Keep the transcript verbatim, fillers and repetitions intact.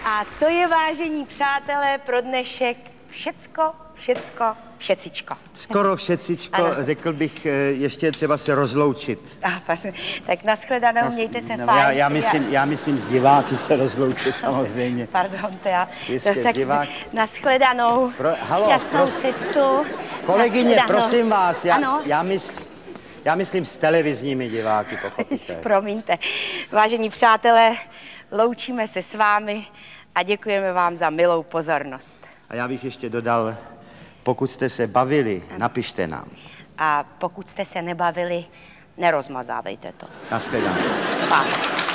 A to je, vážení přátelé, pro dnešek všecko, všecko, všecičko. Skoro všecičko, ano. Řekl bych, ještě třeba se rozloučit. A, tak nashledanou, Nas, mějte se no, fajn. Já, já, myslím, já myslím z diváky se rozloučit samozřejmě. Pardon, to já. Jistě, to, tak divák. Nashledanou, Pro, halo, šťastnou pros, cestu. Kolegyně, nashledanou. prosím vás, já, Ano? já, mysl, já myslím s televizními diváky, pochopitelně. Promiňte. Vážení přátelé, loučíme se s vámi a děkujeme vám za milou pozornost. A já bych ještě dodal, pokud jste se bavili, napište nám. A pokud jste se nebavili, nerozmazávejte to. Nashledanou. Pa.